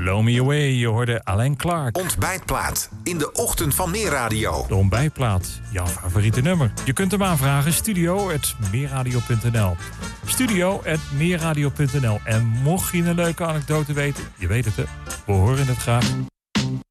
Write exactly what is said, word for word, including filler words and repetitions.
Blow Me Away, je hoorde Alain Clark. Ontbijtplaat in de ochtend van Meerradio. De ontbijtplaat, jouw favoriete nummer. Je kunt hem aanvragen, studio at meerradio punt n l. studio at meerradio punt n l. En mocht je een leuke anekdote weten, je weet het hè, we horen het graag.